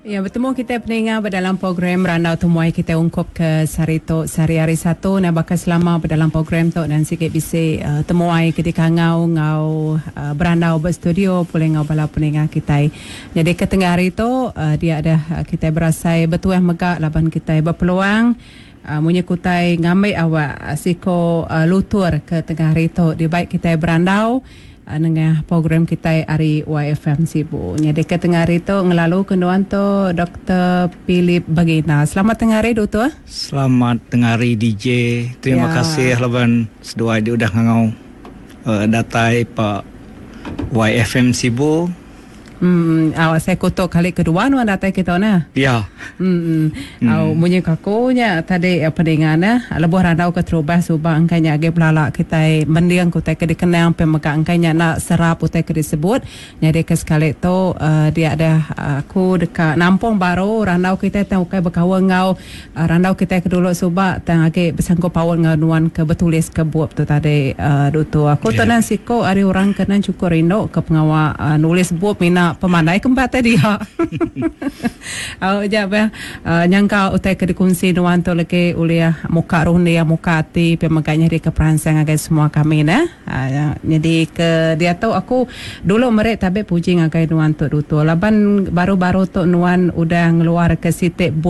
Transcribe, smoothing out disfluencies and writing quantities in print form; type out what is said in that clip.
Ya, bertemu kita pendengar dalam program Randau Temuai kita ungkup ke Sarito Sehari-hari Satu. Nak bakal selama dalam program tu dan sikit bisik temuai ketika ngau berandau berstudio boleh ngau bala pendengar kita. Jadi ke tengah hari tu dia ada kita berasai betul megak laban kita berpeluang munye kutai ngambil awak siko lutur ke tengah hari tu di baik kita berandau dengan program kita hari YFM Sibu. Jadi ke tengah hari tu ngelalu kenduan tu Dr. Philip Bagina. Selamat tengah hari Doktor. Selamat tengah hari DJ. Terima kasih laban sedua dia udah ngau datai Pak YFM Sibu. Awak saya kutuk kali kedua nu datai kita na. Ya. Au munye kakunya tadi pendengar na lebuh randau ke terubah subah angkanya age pelala kita mendiang kutai ke dikenang pemeka angkanya nak serap utai ke disebut. Jadi ke sekali tu dia ada aku dekat Nampung Baru randau kita tang ukai berkawan ngau randau kita ke dulu subah tang age bersangko pawon ngau nuan ke betulis ke buat tu tadi dutu aku tanan siko ari orang kena cukur rindo ke pengawa nulis buat mina pemandai kempat tadi ha. Jap nyangka utai ke dikunci nuan tu lagi uliah muka rundi ya muka hati pemaganya di keperansang agai semua kami na. Jadi ke dia tahu aku dulu merek tabe puji ngagai nuan tu dutu laban baru-baru tu nuan udah ngeluar ke sitik